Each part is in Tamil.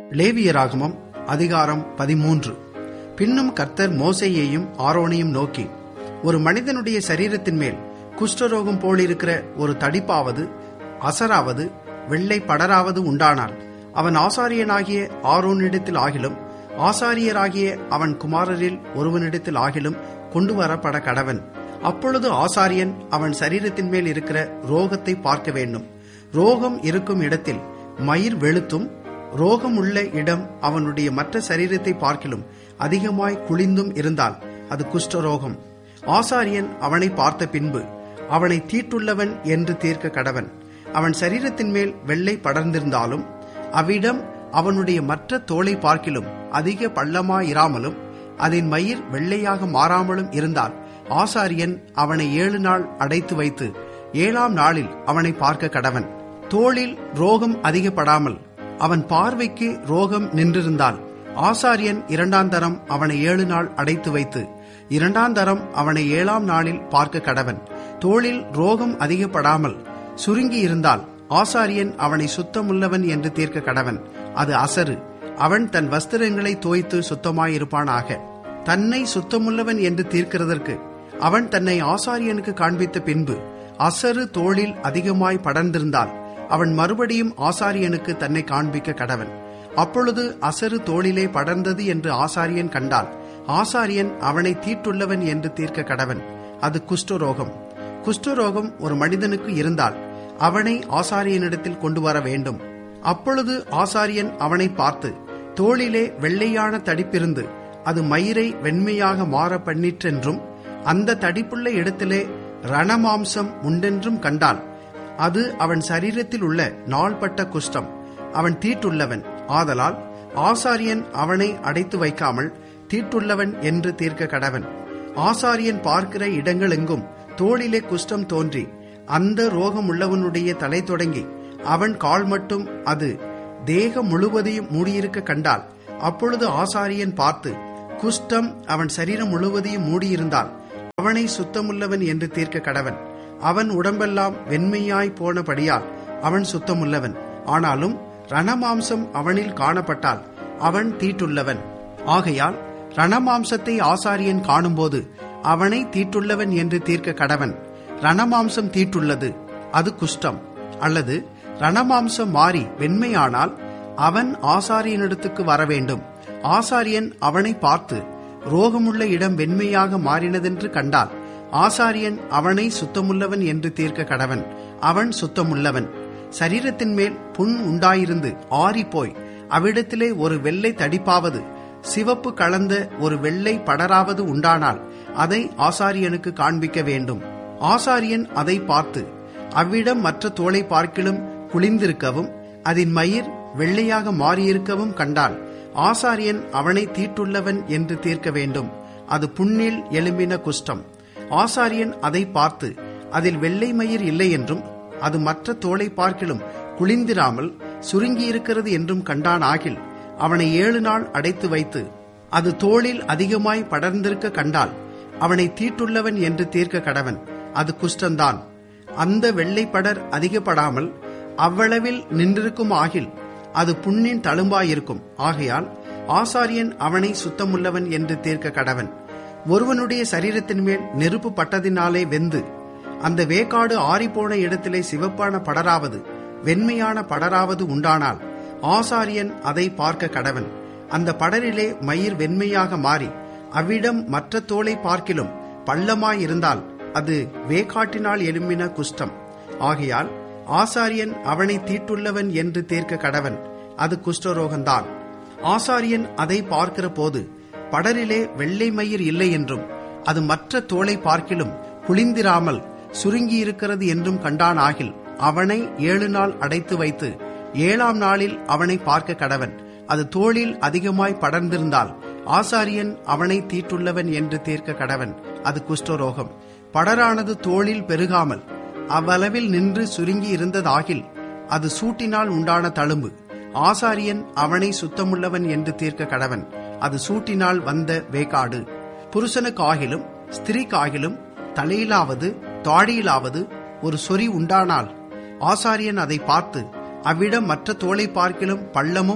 லேவியராகமம் அதிகாரம் 13. பின்னும் கர்த்தர் மோசேயையும் ஆரோனையும் நோக்கி, ஒரு மனிதனுடைய சரீரத்தின் மேல் குஷ்டரோகம் போலிருக்கிற ஒரு தடிப்பாவது அசராவது வெள்ளை படராவது உண்டானால் அவன் ஆசாரியனாகிய ஆரோனிடத்தில் ஆகிலும் ஆசாரியராகிய அவன் குமாரரில் ஒருவனிடத்தில் ஆகிலும் கொண்டு வரப்பட கடவன். அப்பொழுது ஆசாரியன் அவன் சரீரத்தின் மேல் இருக்கிற ரோகத்தை பார்க்க வேண்டும். ரோகம் இருக்கும் இடத்தில் மயிர் வெளுத்தும் ரோகம் உள்ள இடம் அவனுடைய மற்ற சரீரத்தை பார்க்கிலும் அதிகமாய் குளிந்தும் இருந்தால் அது குஷ்டரோகம். ஆசாரியன் அவனை பார்த்த பின்பு அவனை தீட்டுள்ளவன் என்று தீர்க்க கடவன். அவன் சரீரத்தின் மேல் வெள்ளை படர்ந்திருந்தாலும் அவ்விடம் அவனுடைய மற்ற தோலை பார்க்கிலும் அதிக பள்ளமாயிராமலும் அதன் மயிர் வெள்ளையாக மாறாமலும் இருந்தால் ஆசாரியன் அவனை 7 நாள் அடைத்து வைத்து 7ஆம் நாளில் அவனை பார்க்க கடவன். தோளில் ரோகம் அதிகப்படாமல் அவன் பார்வைக்கு ரோகம் நின்றிருந்தால் ஆசாரியன் 2ஆம் தரம் அவனை 7 நாள் அடைத்து வைத்து 2ஆம் தரம் அவனை 7ஆம் நாளில் பார்க்க கடவன். தோளில் ரோகம் அதிகப்படாமல் சுருங்கி இருந்தால் ஆசாரியன் அவனை சுத்தமுள்ளவன் என்று தீர்க்க கடவன். அது அசரு. அவன் தன் வஸ்திரங்களை தோய்த்து சுத்தமாயிருப்பானாக. தன்னை சுத்தமுள்ளவன் என்று தீர்க்கிறதற்கு அவன் தன்னை ஆசாரியனுக்கு காண்பித்த பின்பு அசரு தோளில் அதிகமாய் படர்ந்திருந்தால் அவன் மறுபடியும் ஆசாரியனுக்கு தன்னை காண்பிக்க கடவன். அப்பொழுது அசரு தோளிலே படர்ந்தது என்று ஆசாரியன் கண்டால் ஆசாரியன் அவனை தீட்டுள்ளவன் என்று தீர்க்க கடவன். அது குஷ்டரோகம். குஷ்டரோகம் ஒரு மனிதனுக்கு இருந்தால் அவனை ஆசாரியனிடத்தில் கொண்டு வர வேண்டும். அப்பொழுது ஆசாரியன் அவனை பார்த்து, தோளிலே வெள்ளையான தடிப்பிருந்து அது மயிரை வெண்மையாக மாற பண்ணிற்றென்றும் அந்த தடிப்புள்ள இடத்திலே ரணமாம்சம் உண்டென்றும் கண்டால் அது அவன் சரீரத்தில் உள்ள நாள்பட்ட குஷ்டம். அவன் தீட்டுள்ளவன். ஆதலால் ஆசாரியன் அவனை அடைத்து வைக்காமல் தீட்டுள்ளவன் என்று தீர்க்க கடவன். ஆசாரியன் பார்க்கிற இடங்களெங்கும் தோளிலே குஷ்டம் தோன்றி அந்த ரோகம் உள்ளவனுடைய தலை தொடங்கி அவன் கால் மட்டும் அது தேகம் முழுவதையும் மூடியிருக்க கண்டால் அப்பொழுது ஆசாரியன் பார்த்து, குஷ்டம் அவன் சரீரம் முழுவதையும் மூடியிருந்தால் அவனை சுத்தமுள்ளவன் என்று தீர்க்க கடவன். அவன் உடம்பெல்லாம் வெண்மையாய் போனபடியால் அவன் சுத்தமுள்ளவன். ஆனாலும் ரணமாம்சம் அவனில் காணப்பட்டால் அவன் தீட்டுள்ளவன். ஆகையால் ரணமாம்சத்தை ஆசாரியன் காணும்போது அவனை தீட்டுள்ளவன் என்று தீர்க்க கடவன். ரணமாம்சம் தீட்டுள்ளது, அது குஷ்டம். அல்லது ரணமாம்சம் மாறி வெண்மையானால் அவன் ஆசாரியனிடத்துக்கு வர வேண்டும். ஆசாரியன் அவனை பார்த்து ரோகமுள்ள இடம் வெண்மையாக மாறினதென்று கண்டால் ஆசாரியன் அவனை சுத்தமுள்ளவன் என்று தீர்க்க கடவன். அவன் சுத்தமுள்ளவன். சரீரத்தின் மேல் புண் உண்டாயிருந்து ஆறிப்போய் அவ்விடத்திலே ஒரு வெள்ளை தடிப்பாவது சிவப்பு கலந்த ஒரு வெள்ளை படராவது உண்டானால் அதை ஆசாரியனுக்கு காண்பிக்க வேண்டும். ஆசாரியன் அதை பார்த்து அவ்விடம் மற்ற தோலை பார்க்கிலும் குளிந்திருக்கவும் அதன் மயிர் வெள்ளையாக மாறியிருக்கவும் கண்டால் ஆசாரியன் அவனை தீட்டுள்ளவன் என்று தீர்க்க வேண்டும். அது புண்ணில் எழும்பின குஷ்டம். ஆசாரியன் அதை பார்த்து அதில் வெள்ளை மயிர் இல்லை என்றும் அது மற்ற தோலை பார்க்கிலும் குளிந்திராமல் சுருங்கியிருக்கிறது என்றும் கண்டான் ஆகில் அவனை 7 நாள் அடைத்து வைத்து அது தோளில் அதிகமாய் படர்ந்திருக்க கண்டால் அவனை தீட்டுள்ளவன் என்று தீர்க்க கடவன். அது குஷ்டந்தான். அந்த வெள்ளை படர் அதிகப்படாமல் அவ்வளவில் நின்றிருக்கும் ஆகில் அது புண்ணின் தழும்பாயிருக்கும். ஆகையால் ஆசாரியன் அவனை சுத்தமுள்ளவன் என்று தீர்க்க கடவன். ஒருவனுடைய சரீரத்தின் மேல் நெருப்பு பட்டதினாலே வெந்து அந்த வேக்காடு ஆறிப்போன இடத்திலே சிவப்பான படராவது வெண்மையான படராவது உண்டானால் ஆசாரியன் அதை பார்க்க கடவன். அந்த படரிலே மயிர் வெண்மையாக மாறி அவ்விடம் மற்ற தோலை பார்க்கிலும் பள்ளமாயிருந்தால் அது வேக்காட்டினால் எழும்பின குஷ்டம். ஆகையால் ஆசாரியன் அவனை தீட்டுள்ளவன் என்று தீர்க்க கடவன். அது குஷ்டரோகந்தான். ஆசாரியன் அதை பார்க்கிற போது படரிலே வெள்ளை மயிர் இல்லை என்றும் அது மற்ற தோலை பார்க்கிலும் குளிந்திராமல் சுருங்கியிருக்கிறது என்றும் கண்டான் ஆகில் அவனை 7 நாள் அடைத்து வைத்து 7ஆம் நாளில் அவனை பார்க்க கடவன். அது தோளில் அதிகமாய் படர்ந்திருந்தால் ஆசாரியன் அவனை தீட்டுள்ளவன் என்று தீர்க்க கடவன். அது குஷ்டரோகம். படரானது தோளில் பெருகாமல் அவ்வளவில் நின்று சுருங்கி இருந்ததாகில் அது சூட்டினால் உண்டான தழும்பு. ஆசாரியன் அவனை சுத்தமுள்ளவன் என்று தீர்க்க கடவன். அது சூட்டினால் வந்த வேக்காடு. புருஷனுக்காகிலும் ஸ்திரீக்காகிலும் தலையிலாவது தாடியிலாவது ஒரு சொறி உண்டானால் ஆசாரியன் அதை பார்த்து அவ்விடம் மற்ற தோலை பார்க்கிலும் பள்ளமும்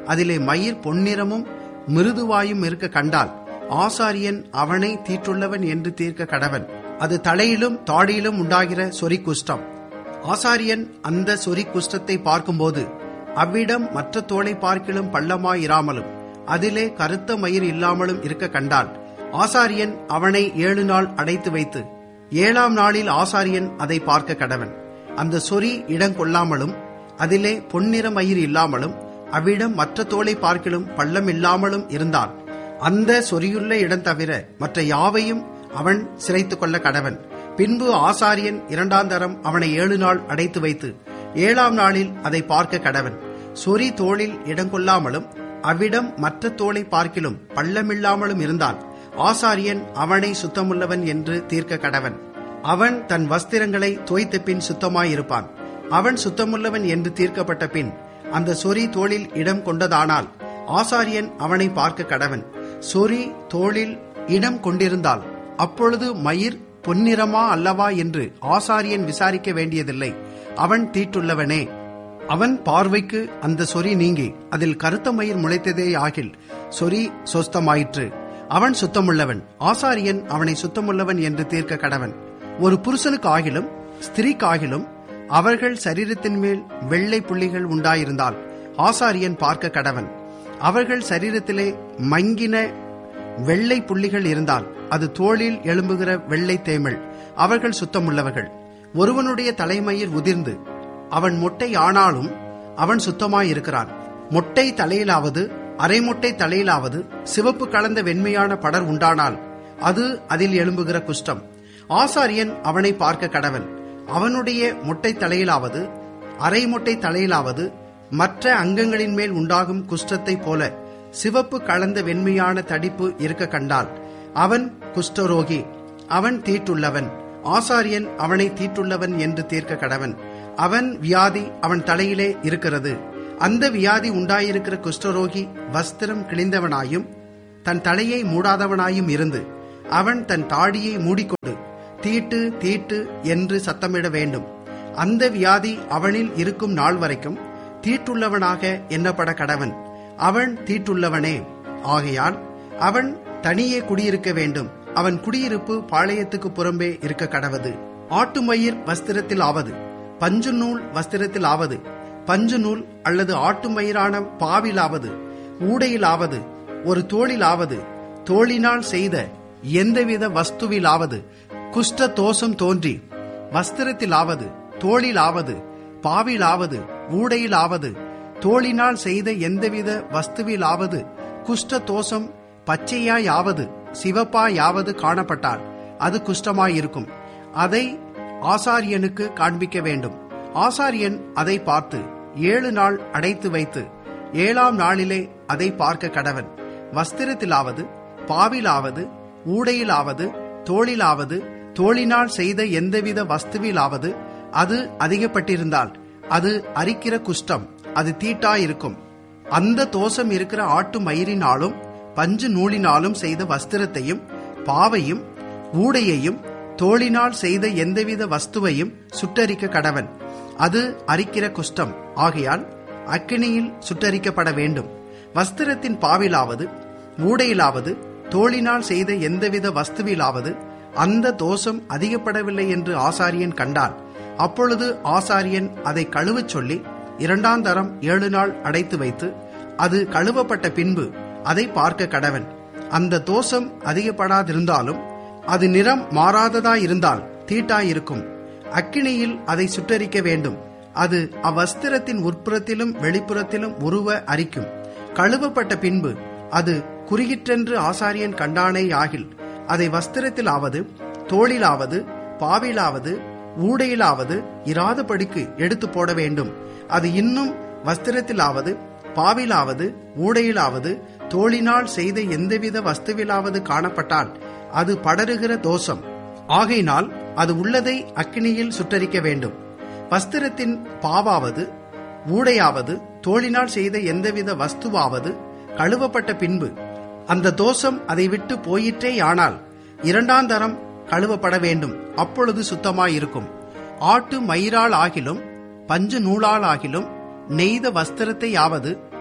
அதிலே மயிர் பொன்னிறமும் மிருதுவாயும் இருக்க கண்டால் ஆசாரியன் அவனை தீட்டுள்ளவன் என்று தீர்க்க கடவன். அது தலையிலும் தாடியிலும் உண்டாகிற சொறி குஷ்டம். ஆசாரியன் அந்த சொறி குஷ்டத்தை பார்க்கும்போது அவ்விடம் மற்ற தோலை பார்க்கிலும் பள்ளமாயிராமலும் அதிலே கருத்த மயிர் இல்லாமலும் இருக்க கண்டால் ஆசாரியன் அவனை 7 நாள் அடைத்து வைத்து 7ஆம் நாளில் ஆசாரியன் அதை பார்க்க கடவன். அந்த சொறி இடங்கொள்ளாமலும் அதிலே பொன்னிற மயிர் இல்லாமலும் அவ்விடம் மற்ற தோலை பார்க்கிலும் பள்ளம் இல்லாமலும் இருந்தால் அந்த சொறியுள்ள இடம் தவிர மற்ற யாவையும் அவன் சிரைத்துக் கொள்ள கடவன். பின்பு ஆசாரியன் 2ஆம் தரம் அவனை 7 நாள் அடைத்து வைத்து 7ஆம் நாளில் அதை பார்க்க கடவன். சொறி தோளில் இடங்கொள்ளாமலும் அவ்விடம் மற்ற தோலை பார்க்கிலும் பள்ளமில்லாமலும் இருந்தால் ஆசாரியன் அவனை சுத்தமுள்ளவன் என்று தீர்க்க கடவன். அவன் தன் வஸ்திரங்களை தோய்த்த பின் சுத்தமாயிருப்பான். அவன் சுத்தமுள்ளவன் என்று தீர்க்கப்பட்ட பின் அந்த சொறி தோளில் இடம் கொண்டதானால் ஆசாரியன் அவனை பார்க்க கடவன். சொறி தோளில் இடம் கொண்டிருந்தால் அப்பொழுது மயிர் பொன்னிறமா அல்லவா என்று ஆசாரியன் விசாரிக்க வேண்டியதில்லை. அவன் தீட்டுள்ளவனே. அவன் பார்வைக்கு அந்த சொறி நீங்கி அதில் கருத்த மயிர் முளைத்ததே ஆகில் சொறி சொஸ்தமாயிற்று. அவன் சுத்தமுள்ளவன். ஆசாரியன் அவனை சுத்தமுள்ளவன் என்று தீர்க்க கடவன். ஒரு புருஷனுக்கு ஆகிலும் ஸ்திரீக்காகிலும் அவர்கள் சரீரத்தின் மேல் வெள்ளை புள்ளிகள் உண்டாயிருந்தால் ஆசாரியன் பார்க்க கடவன். அவர்கள் சரீரத்திலே மங்கின வெள்ளை புள்ளிகள் இருந்தால் அது தோளில் எழும்புகிற வெள்ளை தேமல். அவர்கள் சுத்தமுள்ளவர்கள். ஒருவனுடைய தலைமயிர் உதிர்ந்து அவன் மொட்டை ஆனாலும் அவன் சுத்தமாயிருக்கிறான். மொட்டை தலையிலாவது அரை மொட்டை தலையிலாவது சிவப்பு கலந்த வெண்மையான படர் உண்டானால் அது அதில் எழும்புகிற குஷ்டம். ஆசாரியன் அவனை பார்க்க கடவன். அவனுடைய மொட்டை தலையிலாவது அரை மொட்டை தலையிலாவது மற்ற அங்கங்களின் மேல் உண்டாகும் குஷ்டத்தை போல சிவப்பு கலந்த வெண்மையான தடிப்பு இருக்க கண்டால் அவன் குஷ்டரோகி, அவன் தீட்டுள்ளவன். ஆசாரியன் அவனை தீட்டுள்ளவன் என்று தீர்க்க கடவன். அவன் வியாதி அவன் தலையிலே இருக்கிறது. அந்த வியாதி உண்டாயிருக்கிற குஷ்டரோகி வஸ்திரம் கிழிந்தவனாயும் தன் தலையை மூடாதவனாயும் இருந்து அவன் தன் தாடியை மூடிக்கொண்டு தீட்டு தீட்டு என்று சத்தமிட வேண்டும். அந்த வியாதி அவனில் இருக்கும் நாள் வரைக்கும் தீட்டுள்ளவனாக எண்ணப்பட கடவன். அவன் தீட்டுள்ளவனே. ஆகையால் அவன் தனியே குடியிருக்க வேண்டும். அவன் குடியிருப்பு பாளையத்துக்கு புறம்பே இருக்க கடவது. ஆட்டுமயிர் வஸ்திரத்தில் ஆவது, பஞ்சு நூல் வஸ்திரத்தில் ஆவது, பஞ்சு நூல் அல்லது ஆட்டுமயிரான பாவிலாவது, ஊடையிலாவது, ஒரு தோளிலாவது, தோளினால் செய்த எந்தவித வஸ்துவிலாவது குஷ்ட தோஷம் தோன்றி வஸ்திரத்திலாவது, தோளிலாவது, பாவிலாவது, ஊடையிலாவது, தோளினால் செய்த எந்தவித வஸ்துவிலாவது குஷ்ட தோஷம் பச்சையாயாவது சிவப்பாயாவது காணப்பட்டால் அது குஷ்டமாயிருக்கும். அதை ஆசாரியனுக்கு காண்பிக்க வேண்டும். ஆசாரியன் அதை பார்த்து 7 நாள் அடைத்து வைத்து 7ஆம் நாளிலே அதை பார்க்க கடவன். வஸ்திரத்திலாவது, பாவிலாவது, ஊடையிலாவது, தோளிலாவது, தோளினால் செய்த எந்தவித வஸ்துவிலாவது அது அதிகப்பட்டிருந்தால் அது அரிக்கிற குஷ்டம், அது தீட்டாயிருக்கும். அந்த தோஷம் இருக்கிற ஆட்டு மயிரினாலும் பஞ்சு நூலினாலும் செய்த வஸ்திரத்தையும் பாவையும் ஊடையையும் தோளினால் செய்த எந்தவித வஸ்துவையும் சுட்டரிக்க கடவன். அது அரிக்கிற குஷ்டம் ஆகையால் அக்கினியில் சுட்டரிக்கப்பட வேண்டும். வஸ்திரத்தின் பாவிலாவது, ஊடையிலாவது, தோளினால் செய்த எந்தவித வஸ்துவிலாவது அந்த தோஷம் அதிகப்படவில்லை என்று ஆசாரியன் கண்டால் அப்பொழுது ஆசாரியன் அதை கழுவச் சொல்லி 2ஆம் தரம் 7 நாள் அடைத்து வைத்து அது கழுவப்பட்ட பின்பு அதை பார்க்க கடவன். அந்த தோஷம் அதிகப்படாதிருந்தாலும் அது நிறம் மாறாததாயிருந்தால் தீட்டாயிருக்கும். அக்கினியில் அதை சுட்டரிக்க வேண்டும். அது அவ்வஸ்திரத்தின் உட்புறத்திலும் வெளிப்புறத்திலும் உருவ அரிக்கும். கழுவப்பட்ட பின்பு அது குறுகிற்றென்று ஆசாரியன் கண்டானே ஆகில் அதை வஸ்திரத்திலாவது, தோளிலாவது, பாவிலாவது, ஊடையிலாவது இராதபடிக்கு எடுத்து போட வேண்டும். அது இன்னும் வஸ்திரத்திலாவது, பாவிலாவது, ஊடையிலாவது, தோளினால் செய்த எந்தவித வஸ்துவிலாவது காணப்பட்டால் அது படருகிற தோஷம். ஆகையினால் அது உள்ளதை அக்கினியில் சுட்டரிக்க வேண்டும். வஸ்திரத்தின் பாவாவது, ஊடையாவது, தோளினால் செய்த எந்தவித வஸ்துவாவது கழுவப்பட்ட பின்பு அந்த தோஷம் அதை விட்டு போயிற்றேயானால் 2ஆம் தரம் கழுவப்பட வேண்டும். அப்பொழுது சுத்தமாயிருக்கும். ஆட்டு மயிரால் ஆகிலும் பஞ்சு நூலால் ஆகிலும் நெய்த வஸ்திரத்தையாவது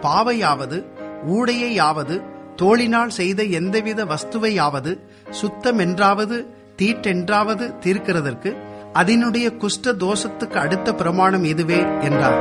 பாவையாவது ஊடையாவது தோளினால் செய்த எந்தவித வஸ்துவையாவது சுத்தமென்றாவது தீட்டென்றாவது தீர்க்கிறதற்கு அதனுடைய குஷ்ட தோஷத்துக்கு அடுத்த பிரமாணம் இதுவே என்றார்.